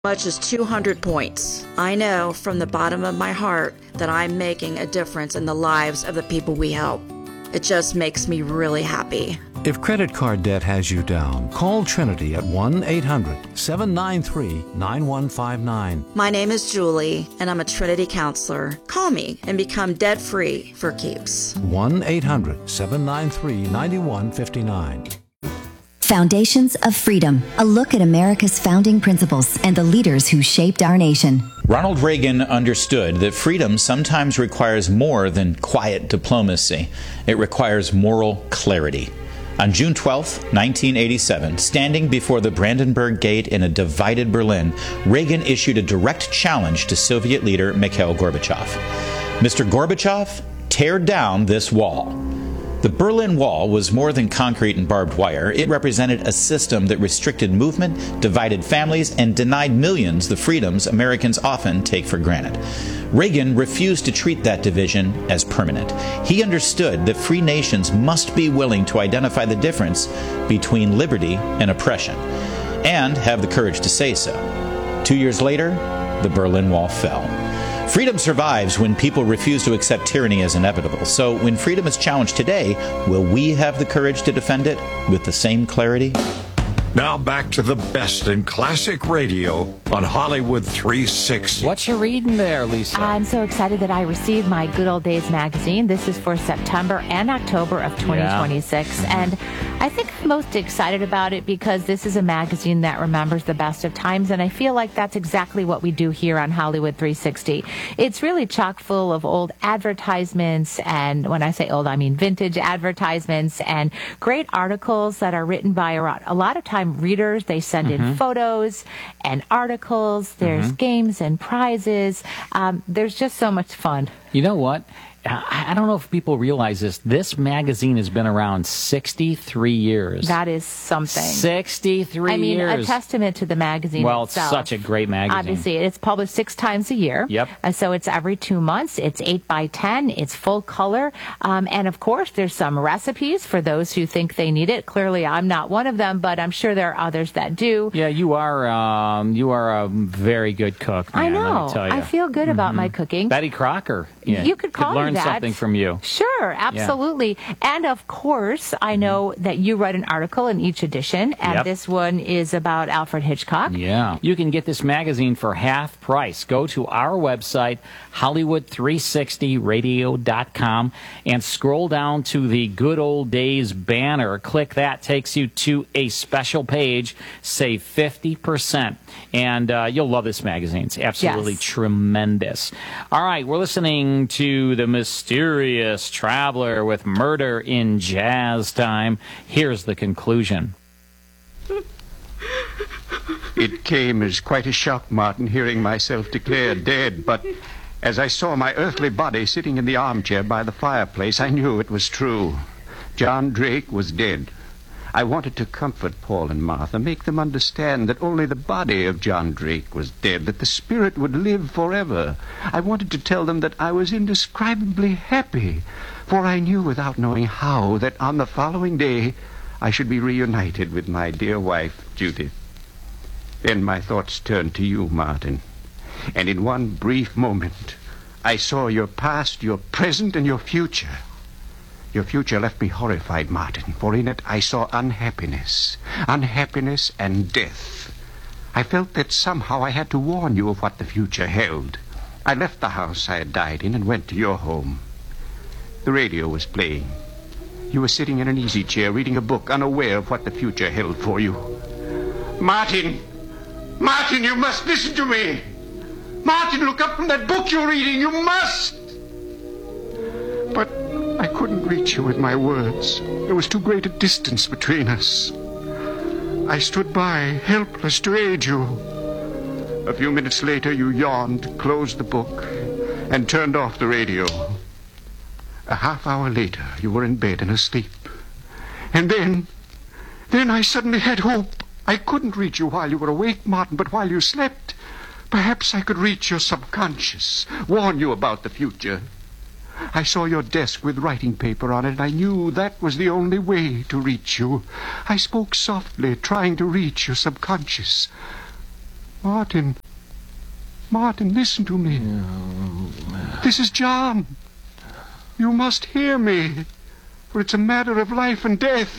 Much as 200 points. I know from the bottom of my heart that I'm making a difference in the lives of the people we help. It just makes me really happy. If credit card debt has you down, call Trinity at 1-800-793-9159. My name is Julie, and I'm a Trinity counselor. Call me and become debt-free for keeps. 1-800-793-9159. Foundations of Freedom, a look at America's founding principles and the leaders who shaped our nation. Ronald Reagan understood that freedom sometimes requires more than quiet diplomacy. It requires moral clarity. On June 12, 1987, standing before the Brandenburg Gate in a divided Berlin, Reagan issued a direct challenge to Soviet leader Mikhail Gorbachev. Mr. Gorbachev, tear down this wall. The Berlin Wall was more than concrete and barbed wire. It represented a system that restricted movement, divided families, and denied millions the freedoms Americans often take for granted. Reagan refused to treat that division as permanent. He understood that free nations must be willing to identify the difference between liberty and oppression, and have the courage to say so. 2 years later, the Berlin Wall fell. Freedom survives when people refuse to accept tyranny as inevitable. So when freedom is challenged today, will we have the courage to defend it with the same clarity? Now back to the best in classic radio on Hollywood 360. What you reading there, Lisa? I'm so excited that I received my Good Old Days magazine. This is for September and October of 2026. Yeah. And I think I'm most excited about it because this is a magazine that remembers the best of times. And I feel like that's exactly what we do here on Hollywood 360. It's really chock full of old advertisements. And when I say old, I mean vintage advertisements and great articles that are written by a lot of times readers. They send in photos and articles. There's games and prizes. There's just so much fun. You know what? I don't know if people realize this. This magazine has been around 63 years. That is something. 63 years. I mean, a testament to the magazine Well, itself. it's such a great magazine. Obviously, it's published 6 times a year. Yep. So it's every 2 months. It's 8 by 10. It's full color. And, of course, there's some recipes for those who think they need it. Clearly, I'm not one of them, but I'm sure there are others that do. Yeah, you are a very good cook, man, I know. let me tell you. I feel good about my cooking. Betty Crocker. Yeah, you could call learn me that. something from you. Sure, absolutely. Yeah. And of course, I know that you write an article in each edition, and this one is about Alfred Hitchcock. Yeah. You can get this magazine for half price. Go to our website, Hollywood360radio.com, and scroll down to the Good Old Days banner. Click that. Takes you to a special page. Save 50%. And you'll love this magazine. It's absolutely tremendous. All right, we're listening to The Mysterious Traveler with Murder in Jazz Time. Here's the conclusion. It came as quite a shock, Martin, hearing myself declared dead, but as I saw my earthly body sitting in the armchair by the fireplace, I knew it was true. John Drake was dead. I wanted to comfort Paul and Martha, make them understand that only the body of John Drake was dead, that the spirit would live forever. I wanted to tell them that I was indescribably happy, for I knew without knowing how that on the following day I should be reunited with my dear wife, Judith. Then my thoughts turned to you, Martin, and in one brief moment I saw your past, your present, and your future. Your future left me horrified, Martin, for in it I saw unhappiness and death. I felt that somehow I had to warn you of what the future held. I left the house I had died in and went to your home. The radio was playing. You were sitting in an easy chair reading a book, unaware of what the future held for you. Martin! Martin, you must listen to me! Martin, look up from that book you're reading. You must! But I couldn't reach you with my words. There was too great a distance between us. I stood by, helpless to aid you. A few minutes later, you yawned, closed the book, and turned off the radio. A half hour later, you were in bed and asleep. And then I suddenly had hope. I couldn't reach you while you were awake, Martin, but while you slept, perhaps I could reach your subconscious, warn you about the future. I saw your desk with writing paper on it, and I knew that was the only way to reach you. I spoke softly, trying to reach your subconscious. Martin. Martin, listen to me. This is John. You must hear me, for it's a matter of life and death.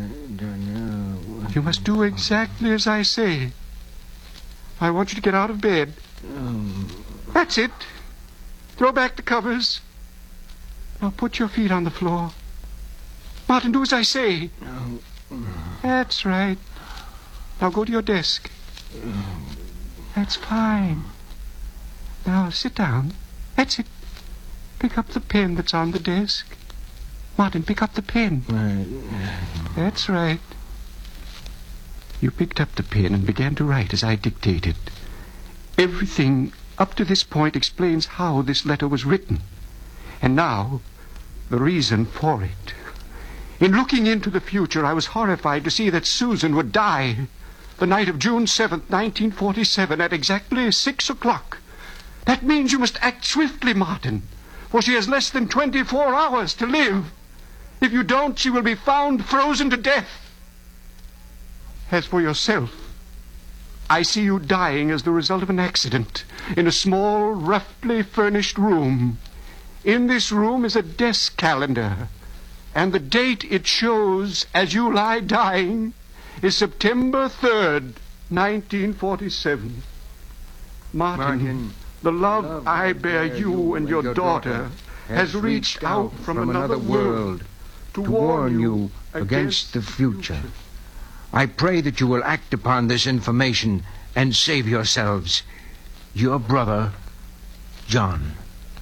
You must do exactly as I say. I want you to get out of bed. That's it. Throw back the covers. Now put your feet on the floor. Martin, do as I say. That's right. Now go to your desk. That's fine. Now sit down. That's it. Pick up the pen that's on the desk. Martin, pick up the pen. That's right. You picked up the pen and began to write as I dictated. Everything up to this point explains how this letter was written. And now, the reason for it. In looking into the future, I was horrified to see that Susan would die the night of June 7th, 1947, at exactly 6 o'clock. That means you must act swiftly, Martin, for she has less than 24 hours to live. If you don't, she will be found frozen to death. As for yourself, I see you dying as the result of an accident in a small, roughly furnished room. In this room is a desk calendar, and the date it shows as you lie dying is September 3rd, 1947. Martin, the love I bear you and your daughter has reached out from another world to warn you against the future. I pray that you will act upon this information and save yourselves. Your brother, John.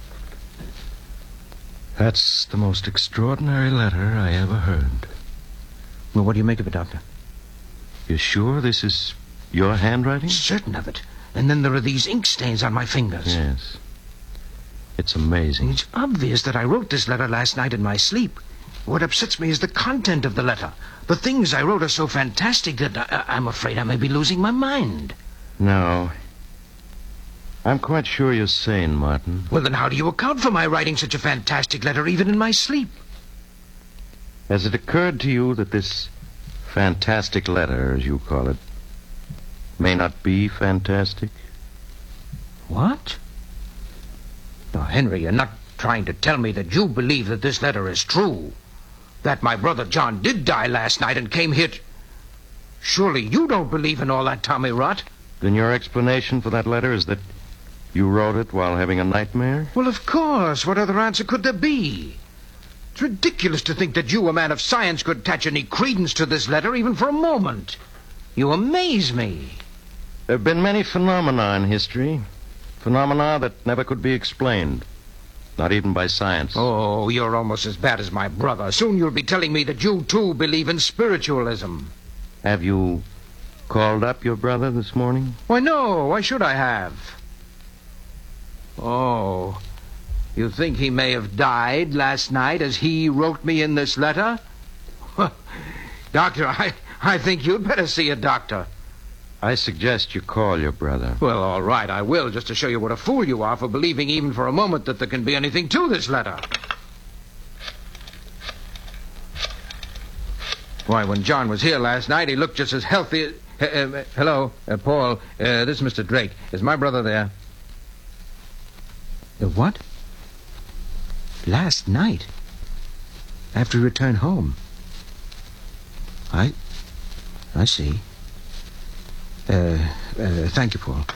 That's the most extraordinary letter I ever heard. Well, what do you make of it, Doctor? You sure this is your handwriting? Certain of it. And then there are these ink stains on my fingers. Yes. It's amazing. It's obvious that I wrote this letter last night in my sleep. What upsets me is the content of the letter. The things I wrote are so fantastic that I'm afraid I may be losing my mind. No. I'm quite sure you're sane, Martin. Well, then how do you account for my writing such a fantastic letter even in my sleep? Has it occurred to you that this fantastic letter, as you call it, may not be fantastic? What? Now, Henry, you're not trying to tell me that you believe that this letter is true. That my brother John did die last night and came here. Surely you don't believe in all that Tommy rot? Then your explanation for that letter is that you wrote it while having a nightmare? Well, of course. What other answer could there be? It's ridiculous to think that you, a man of science, could attach any credence to this letter even for a moment. You amaze me. There have been many phenomena in history. Phenomena that never could be explained. Not even by science. Oh, you're almost as bad as my brother. Soon you'll be telling me that you, too, believe in spiritualism. Have you called up your brother this morning? Why, no. Why should I have? Oh, you think he may have died last night as he wrote me in this letter? Doctor, I think you'd better see a doctor. I suggest you call your brother. Well, all right, I will, just to show you what a fool you are for believing even for a moment that there can be anything to this letter. Why, when John was here last night, he looked just as healthy as... hello, Paul. This is Mr. Drake. Is my brother there? What? Last night? After he returned home? I see. Thank you, Paul.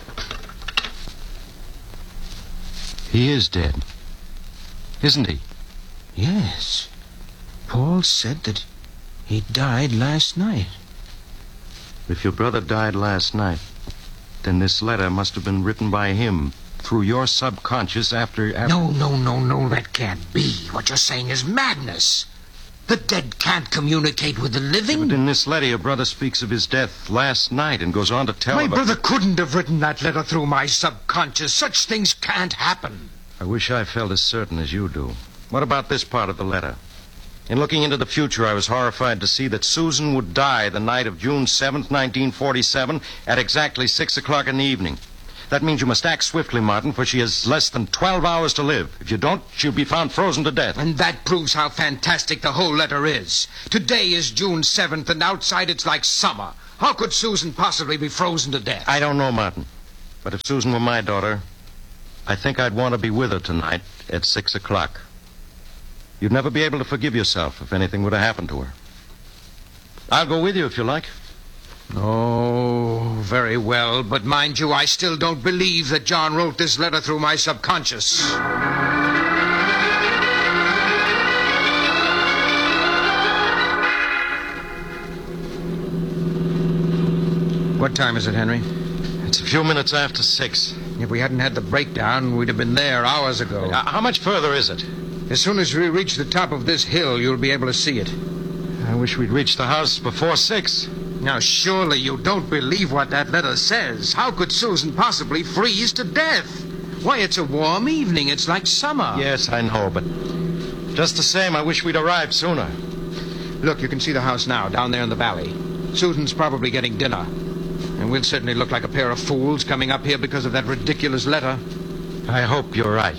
He is dead, isn't he? Yes. Paul said that he died last night. If your brother died last night, then this letter must have been written by him through your subconscious after... No, that can't be. What you're saying is madness. The dead can't communicate with the living. But in this letter, your brother speaks of his death last night and goes on to tell My brother couldn't have written that letter through my subconscious. Such things can't happen. I wish I felt as certain as you do. What about this part of the letter? In looking into the future, I was horrified to see that Susan would die the night of June 7th, 1947, at exactly 6 o'clock in the evening. That means you must act swiftly, Martin, for she has less than 12 hours to live. If you don't, she'll be found frozen to death. And that proves how fantastic the whole letter is. Today is June 7th, and outside it's like summer. How could Susan possibly be frozen to death? I don't know, Martin. But if Susan were my daughter, I think I'd want to be with her tonight at 6 o'clock. You'd never be able to forgive yourself if anything would have happened to her. I'll go with you if you like. Oh, very well. But mind you, I still don't believe that John wrote this letter through my subconscious. What time is it, Henry? It's a few minutes after 6. If we hadn't had the breakdown, we'd have been there hours ago. How much further is it? As soon as we reach the top of this hill, you'll be able to see it. I wish we'd reached the house before 6. Now, surely you don't believe what that letter says. How could Susan possibly freeze to death? Why, it's a warm evening. It's like summer. Yes, I know, but just the same, I wish we'd arrived sooner. Look, you can see the house now, down there in the valley. Susan's probably getting dinner. And we'll certainly look like a pair of fools coming up here because of that ridiculous letter. I hope you're right.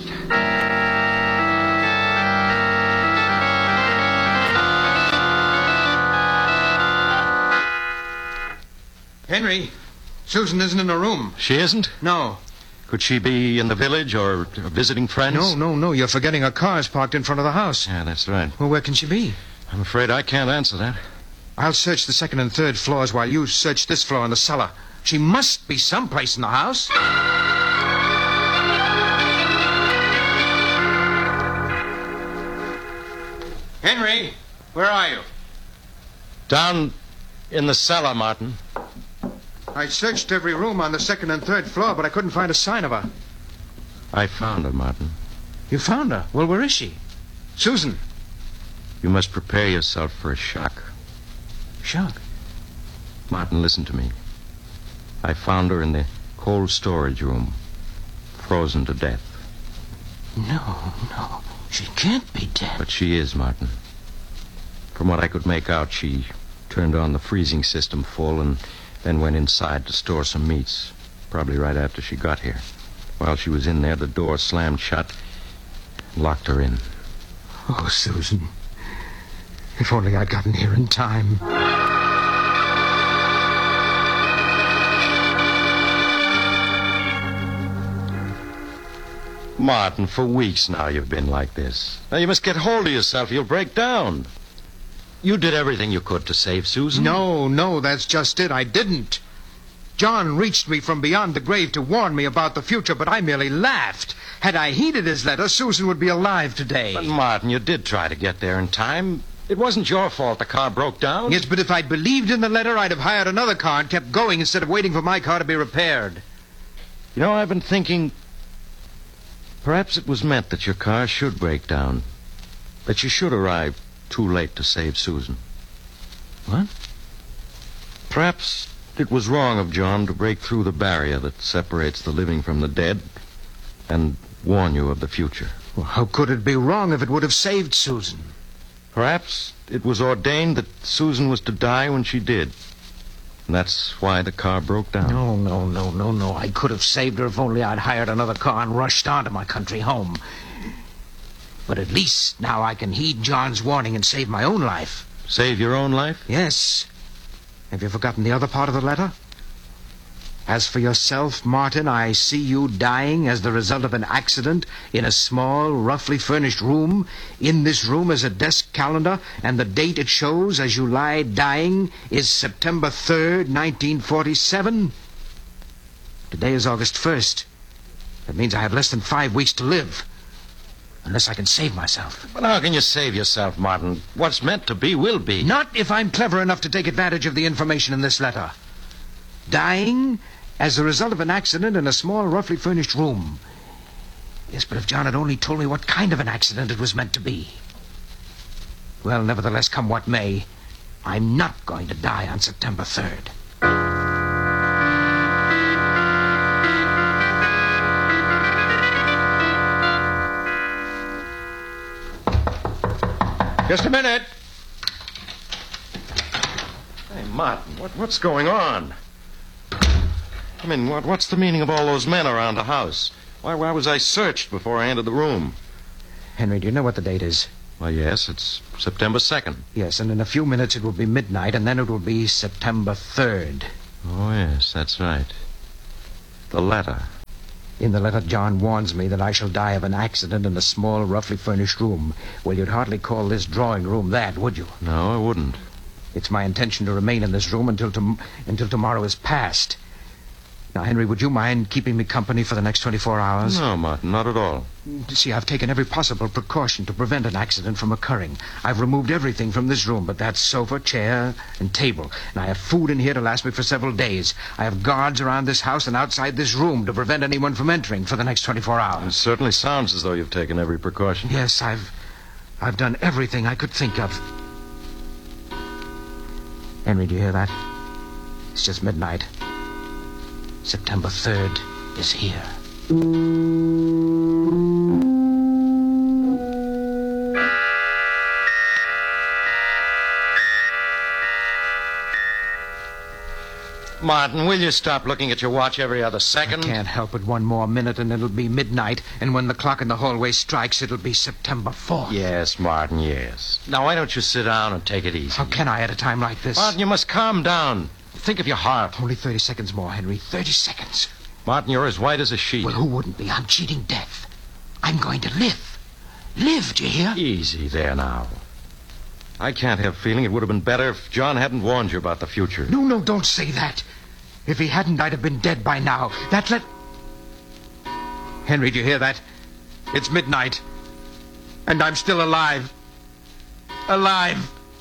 Henry, Susan isn't in her room. She isn't? No. Could she be in the village or visiting friends? No. You're forgetting her car's parked in front of the house. Yeah, that's right. Well, where can she be? I'm afraid I can't answer that. I'll search the second and third floors while you search this floor in the cellar. She must be someplace in the house. Henry, where are you? Down in the cellar, Martin. I searched every room on the second and third floor, but I couldn't find a sign of her. I found her, Martin. You found her? Well, where is she? Susan. You must prepare yourself for a shock. Shock? Martin, listen to me. I found her in the cold storage room, frozen to death. No. She can't be dead. But she is, Martin. From what I could make out, she turned on the freezing system full and then went inside to store some meats, probably right after she got here. While she was in there, the door slammed shut and locked her in. Oh, Susan. If only I'd gotten here in time. Martin, for weeks now you've been like this. Now you must get hold of yourself. You'll break down. You did everything you could to save Susan. No, that's just it. I didn't. John reached me from beyond the grave to warn me about the future, but I merely laughed. Had I heeded his letter, Susan would be alive today. But, Martin, you did try to get there in time. It wasn't your fault the car broke down. Yes, but if I'd believed in the letter, I'd have hired another car and kept going instead of waiting for my car to be repaired. You know, I've been thinking perhaps it was meant that your car should break down, that you should arrive too late to save Susan. What? Perhaps it was wrong of John to break through the barrier that separates the living from the dead and warn you of the future. Well, how could it be wrong if it would have saved Susan? Perhaps it was ordained that Susan was to die when she did. And that's why the car broke down. No. I could have saved her if only I'd hired another car and rushed on to my country home. But at least now I can heed John's warning and save my own life. Save your own life? Yes. Have you forgotten the other part of the letter? As for yourself, Martin, I see you dying as the result of an accident in a small, roughly furnished room. In this room is a desk calendar, and the date it shows as you lie dying is September 3rd, 1947. Today is August 1st. That means I have less than 5 weeks to live. Unless I can save myself. But how can you save yourself, Martin? What's meant to be will be. Not if I'm clever enough to take advantage of the information in this letter. Dying as a result of an accident in a small, roughly furnished room. Yes, but if John had only told me what kind of an accident it was meant to be. Well, nevertheless, come what may, I'm not going to die on September 3rd. Just a minute. Hey, Martin, what's going on? I mean, what's the meaning of all those men around the house? Why was I searched before I entered the room? Henry, do you know what the date is? Well, yes, it's September 2nd. Yes, and in a few minutes it will be midnight, and then it will be September 3rd. Oh, yes, that's right. The letter. In the letter, John warns me that I shall die of an accident in a small, roughly furnished room. Well, you'd hardly call this drawing room that, would you? No, I wouldn't. It's my intention to remain in this room until tomorrow is past. Now, Henry, would you mind keeping me company for the next 24 hours? No, Martin, not at all. See, I've taken every possible precaution to prevent an accident from occurring. I've removed everything from this room but that sofa, chair, and table. And I have food in here to last me for several days. I have guards around this house and outside this room to prevent anyone from entering for the next 24 hours. It certainly sounds as though you've taken every precaution. Yes, I've done everything I could think of. Henry, do you hear that? It's just midnight. September 3rd is here. Martin, will you stop looking at your watch every other second? I can't help it. One more minute and it'll be midnight. And when the clock in the hallway strikes, it'll be September 4th. Yes, Martin, yes. Now, why don't you sit down and take it easy? How can I at a time like this? Martin, you must calm down. Think of your heart. Only 30 seconds more, Henry. 30 seconds. Martin, you're as white as a sheet. Well, who wouldn't be? I'm cheating death. I'm going to live. Live, do you hear? Easy there now. I can't help feeling it would have been better if John hadn't warned you about the future. No, don't say that. If he hadn't, I'd have been dead by now. Henry, do you hear that? It's midnight. And I'm still alive. Alive.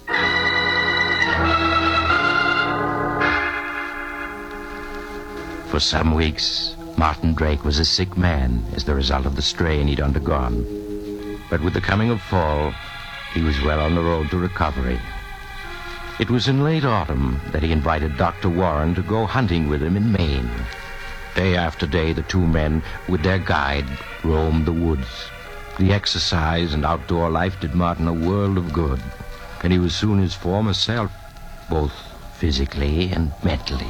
For some weeks, Martin Drake was a sick man as the result of the strain he'd undergone. But with the coming of fall, he was well on the road to recovery. It was in late autumn that he invited Dr. Warren to go hunting with him in Maine. Day after day, the two men, with their guide, roamed the woods. The exercise and outdoor life did Martin a world of good, and he was soon his former self, both physically and mentally.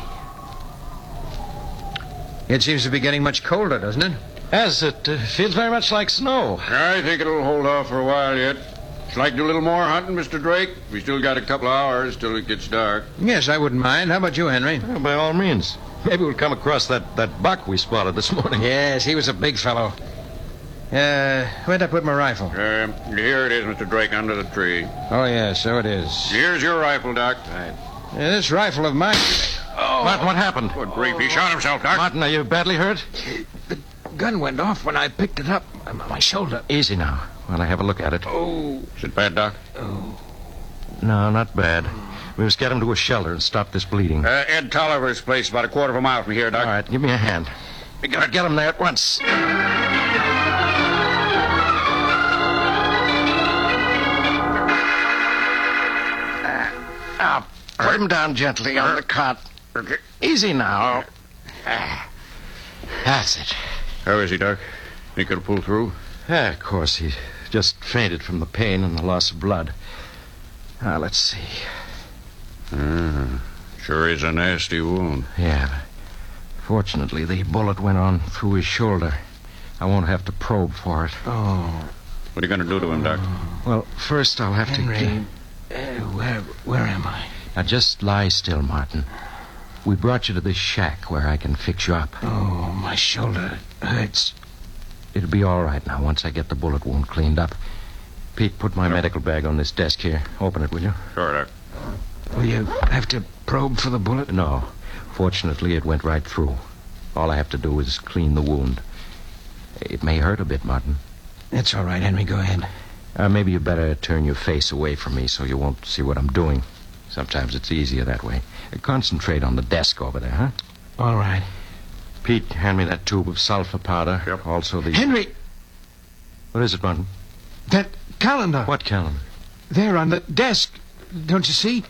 It seems to be getting much colder, doesn't it? Yes, it feels very much like snow. I think it'll hold off for a while yet. Would you like to do a little more hunting, Mr. Drake? We still got a couple of hours till it gets dark. Yes, I wouldn't mind. How about you, Henry? Well, by all means. Maybe we'll come across that buck we spotted this morning. Yes, he was a big fellow. Where'd I put my rifle? Here it is, Mr. Drake, under the tree. Oh, yes, so it is. Here's your rifle, Doc. Right. This rifle of mine... Oh. Martin, what happened? Good grief, he shot himself, Doc. Martin, are you badly hurt? The gun went off when I picked it up on my shoulder. Easy now, while I have a look at it. Oh. Is it bad, Doc? Oh. No, not bad. We must get him to a shelter and stop this bleeding. Ed Tolliver's place, about a quarter of a mile from here, Doc. All right, give me a hand. We gotta get him there at once. Now, put him down gently on the cot. Easy now. That's it. How is he, Doc? Think he'll pull through? Yeah, of course. He just fainted from the pain and the loss of blood. Now, let's see. Sure is a nasty wound. Yeah. Fortunately, the bullet went on through his shoulder. I won't have to probe for it. Oh. What are you going to do to him, Doc? Well, first I'll have Henry, where am I? Now, just lie still, Martin. We brought you to this shack where I can fix you up. Oh, my shoulder hurts. It'll be all right now once I get the bullet wound cleaned up. Pete, put my medical bag on this desk here. Open it, will you? Sure, Doc. Will you have to probe for the bullet? No. Fortunately, it went right through. All I have to do is clean the wound. It may hurt a bit, Martin. That's all right, Henry. Go ahead. Maybe you better turn your face away from me so you won't see what I'm doing. Sometimes it's easier that way. Concentrate on the desk over there, huh? All right. Pete, hand me that tube of sulfur powder. Yep. Also the... Henry! What is it, Martin? That calendar. What calendar? There on the desk. Don't you see?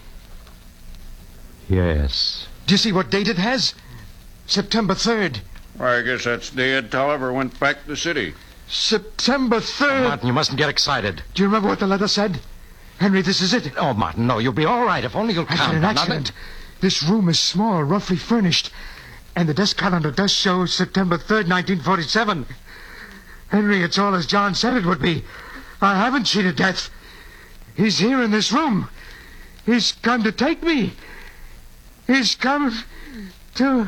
Yes. Do you see what date it has? September 3rd. Well, I guess that's the day Ed Tolliver went back to the city. September 3rd. Martin, you mustn't get excited. Do you remember what the letter said? Henry, this is it. Oh, Martin, no. You'll be all right if only you'll I calm had an down. accident. This room is small, roughly furnished. And the desk calendar does show September 3rd, 1947. Henry, it's all as John said it would be. I haven't cheated death. He's here in this room. He's come to take me. He's come to...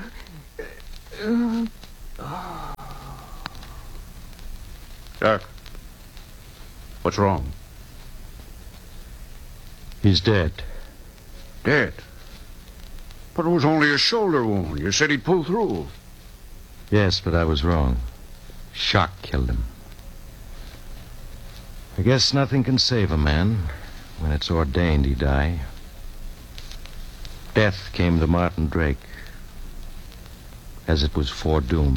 Jack, what's wrong? He's dead. Dead? But it was only a shoulder wound. You said he'd pull through. Yes, but I was wrong. Shock killed him. I guess nothing can save a man when it's ordained he die. Death came to Martin Drake, as it was foredoomed.